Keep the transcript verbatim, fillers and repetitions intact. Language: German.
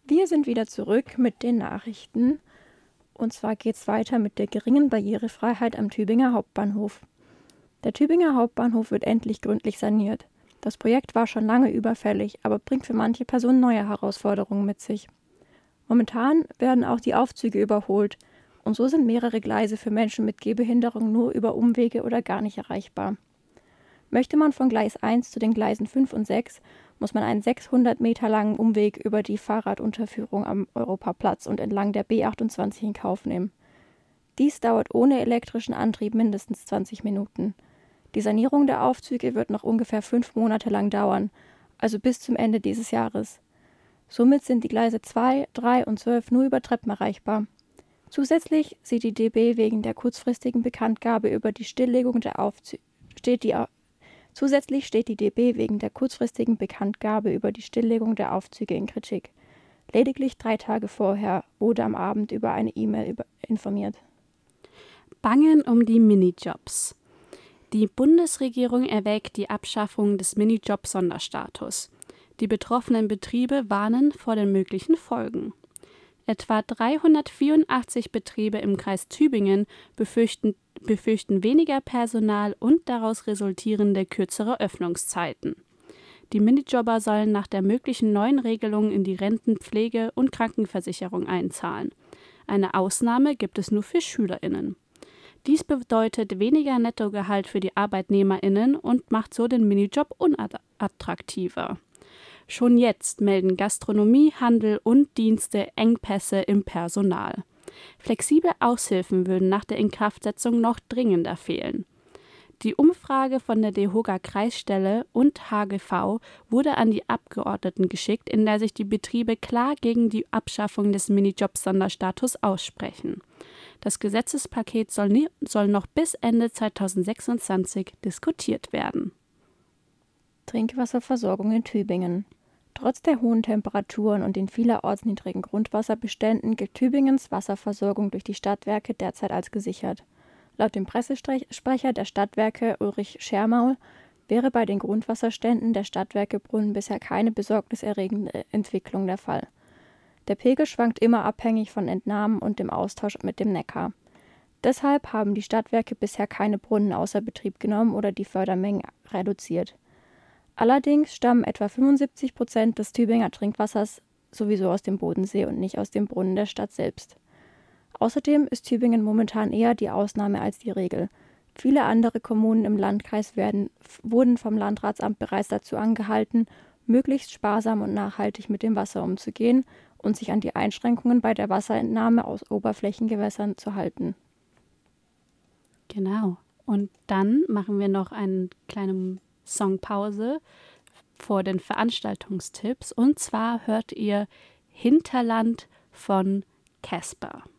Wir sind wieder zurück mit den Nachrichten. Und zwar geht es weiter mit der geringen Barrierefreiheit am Tübinger Hauptbahnhof. Der Tübinger Hauptbahnhof wird endlich gründlich saniert. Das Projekt war schon lange überfällig, aber bringt für manche Personen neue Herausforderungen mit sich. Momentan werden auch die Aufzüge überholt und so sind mehrere Gleise für Menschen mit Gehbehinderung nur über Umwege oder gar nicht erreichbar. Möchte man von Gleis eins zu den Gleisen fünf und sechs, muss man einen sechshundert Meter langen Umweg über die Fahrradunterführung am Europaplatz und entlang der B achtundzwanzig in Kauf nehmen. Dies dauert ohne elektrischen Antrieb mindestens zwanzig Minuten. Die Sanierung der Aufzüge wird noch ungefähr fünf Monate lang dauern, also bis zum Ende dieses Jahres. Somit sind die Gleise zwei, drei und zwölf nur über Treppen erreichbar. Zusätzlich sieht die D B wegen der kurzfristigen Bekanntgabe über die Stilllegung der Aufzüge steht die Zusätzlich steht die D B wegen der kurzfristigen Bekanntgabe über die Stilllegung der Aufzüge in Kritik. Lediglich drei Tage vorher wurde am Abend über eine E-Mail informiert. Bangen um die Minijobs. Die Bundesregierung erwägt die Abschaffung des Minijob-Sonderstatus. Die betroffenen Betriebe warnen vor den möglichen Folgen. Etwa dreihundertvierundachtzig Betriebe im Kreis Tübingen befürchten, befürchten weniger Personal und daraus resultierende kürzere Öffnungszeiten. Die Minijobber sollen nach der möglichen neuen Regelung in die Renten-, Pflege- und Krankenversicherung einzahlen. Eine Ausnahme gibt es nur für SchülerInnen. Dies bedeutet weniger Nettogehalt für die ArbeitnehmerInnen und macht so den Minijob unattraktiver. Schon jetzt melden Gastronomie, Handel und Dienste Engpässe im Personal. Flexible Aushilfen würden nach der Inkraftsetzung noch dringender fehlen. Die Umfrage von der DEHOGA Kreisstelle und H G V wurde an die Abgeordneten geschickt, in der sich die Betriebe klar gegen die Abschaffung des Minijob-Sonderstatus aussprechen. Das Gesetzespaket soll, nie, soll noch bis Ende zweitausendsechsundzwanzig diskutiert werden. Trinkwasserversorgung in Tübingen. Trotz der hohen Temperaturen und den vielerorts niedrigen Grundwasserbeständen gilt Tübingens Wasserversorgung durch die Stadtwerke derzeit als gesichert. Laut dem Pressesprecher der Stadtwerke Ulrich Schermaul wäre bei den Grundwasserständen der Stadtwerkebrunnen bisher keine besorgniserregende Entwicklung der Fall. Der Pegel schwankt immer abhängig von Entnahmen und dem Austausch mit dem Neckar. Deshalb haben die Stadtwerke bisher keine Brunnen außer Betrieb genommen oder die Fördermengen reduziert. Allerdings stammen etwa fünfundsiebzig Prozent des Tübinger Trinkwassers sowieso aus dem Bodensee und nicht aus dem Brunnen der Stadt selbst. Außerdem ist Tübingen momentan eher die Ausnahme als die Regel. Viele andere Kommunen im Landkreis werden, wurden vom Landratsamt bereits dazu angehalten, möglichst sparsam und nachhaltig mit dem Wasser umzugehen und sich an die Einschränkungen bei der Wasserentnahme aus Oberflächengewässern zu halten. Genau. Und dann machen wir noch eine kleine Songpause vor den Veranstaltungstipps. Und zwar hört ihr Hinterland von Casper.